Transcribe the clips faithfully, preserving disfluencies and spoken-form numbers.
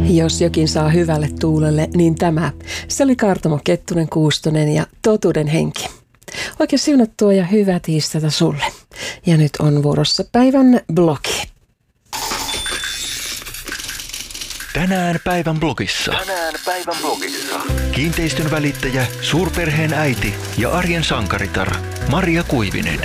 Jos jokin saa hyvälle tuulelle, niin tämä. Se oli Kaartamo Kettunen Kuustonen ja Totuuden henki. Oikein siunattua ja hyvää tiistaita sulle. Ja nyt on vuorossa päivän blogi. Tänään päivän blogissa. Tänään päivän blogissa. Kiinteistön välittäjä, suurperheen äiti ja arjen sankaritar Maria Kuivinen.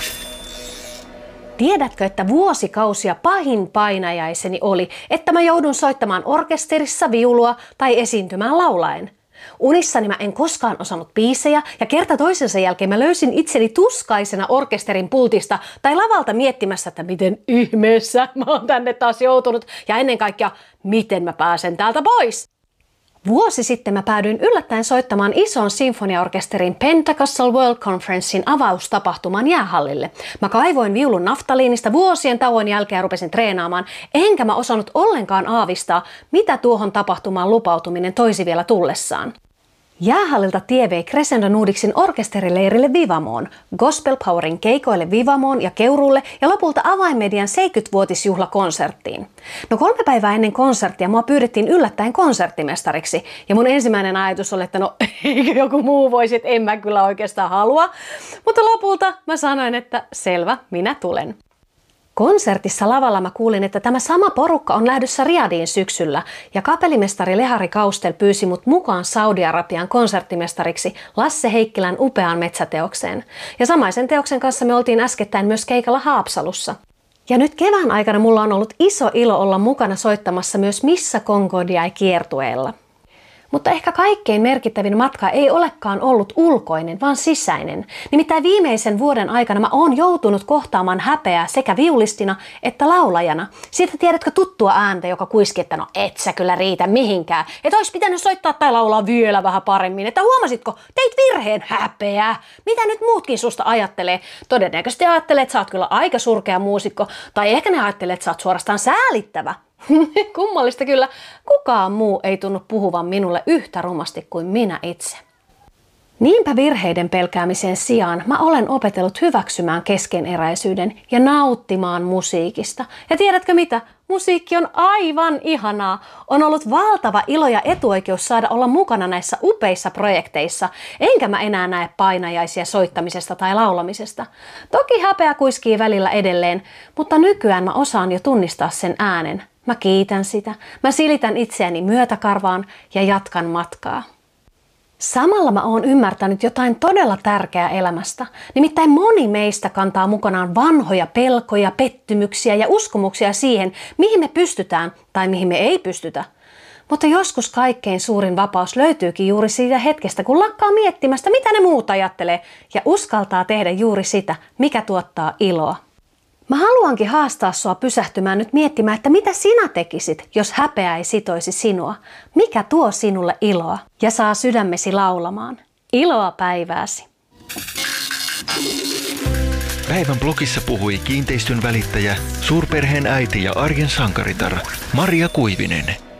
Tiedätkö, että vuosikausia pahin painajaiseni oli, että mä joudun soittamaan orkesterissa viulua tai esiintymään laulaen? Unissani mä en koskaan osannut biisejä ja kerta toisensa jälkeen mä löysin itseni tuskaisena orkesterin pultista tai lavalta miettimässä, että miten ihmeessä mä oon tänne taas joutunut ja ennen kaikkea, miten mä pääsen täältä pois. Vuosi sitten mä päädyin yllättäen soittamaan ison sinfoniaorkesterin Pentecostal World Conferencein avaustapahtuman jäähallille. Mä kaivoin viulun naftaliinista vuosien tauon jälkeen ja rupesin treenaamaan, enkä mä osannut ollenkaan aavistaa, mitä tuohon tapahtumaan lupautuminen toisi vielä tullessaan. Jäähallilta tie vei Crescendo Nudicsin orkesterileirille Vivamoon, Gospel Powerin keikoille Vivamoon ja Keuruulle ja lopulta Avainmedian seitsemänkymmentävuotisjuhlakonserttiin. No kolme päivää ennen konserttia mua pyydettiin yllättäen konserttimestariksi ja mun ensimmäinen ajatus oli, että no eikö joku muu voisi, että en mä kyllä oikeastaan halua. Mutta lopulta mä sanoin, että selvä, minä tulen. Konsertissa lavalla mä kuulin, että tämä sama porukka on lähdössä Riadiin syksyllä ja kapellimestari Lehari Kaustel pyysi mut mukaan Saudi-Arabian konserttimestariksi Lasse Heikkilän upeaan metsäteokseen. Ja samaisen teoksen kanssa me oltiin äskettäin myös keikalla Haapsalussa. Ja nyt kevään aikana mulla on ollut iso ilo olla mukana soittamassa myös Missa Concordiae kiertueella. Mutta ehkä kaikkein merkittävin matka ei olekaan ollut ulkoinen, vaan sisäinen. Nimittäin viimeisen vuoden aikana mä oon joutunut kohtaamaan häpeää sekä viulistina että laulajana. Siitä tiedätkö tuttua ääntä, joka kuiski, että no et sä kyllä riitä mihinkään. Että olisi pitänyt soittaa tai laulaa vielä vähän paremmin. Että huomasitko, teit virheen, häpeää. Mitä nyt muutkin susta ajattelee? Todennäköisesti ajattelee, että sä oot kyllä aika surkea muusikko. Tai ehkä ne ajattelee, että sä oot suorastaan säälittävä. Kummallista kyllä, kukaan muu ei tunnu puhuvan minulle yhtä rumasti kuin minä itse. Niinpä virheiden pelkäämisen sijaan mä olen opetellut hyväksymään keskeneräisyyden ja nauttimaan musiikista. Ja tiedätkö mitä? Musiikki on aivan ihanaa. On ollut valtava ilo ja etuoikeus saada olla mukana näissä upeissa projekteissa, enkä mä enää näe painajaisia soittamisesta tai laulamisesta. Toki häpeä kuiskii välillä edelleen, mutta nykyään mä osaan jo tunnistaa sen äänen. Mä kiitän sitä, mä silitän itseäni myötäkarvaan ja jatkan matkaa. Samalla mä oon ymmärtänyt jotain todella tärkeää elämästä. Nimittäin moni meistä kantaa mukanaan vanhoja pelkoja, pettymyksiä ja uskomuksia siihen, mihin me pystytään tai mihin me ei pystytä. Mutta joskus kaikkein suurin vapaus löytyykin juuri siitä hetkestä, kun lakkaa miettimästä, mitä ne muut ajattelee ja uskaltaa tehdä juuri sitä, mikä tuottaa iloa. Mä haluankin haastaa sua pysähtymään nyt miettimään, että mitä sinä tekisit, jos häpeä ei sitoisi sinua. Mikä tuo sinulle iloa ja saa sydämesi laulamaan. Iloa päivääsi. Päivän blogissa puhui kiinteistön välittäjä, suurperheen äiti ja arjen sankaritar Maria Kuivinen.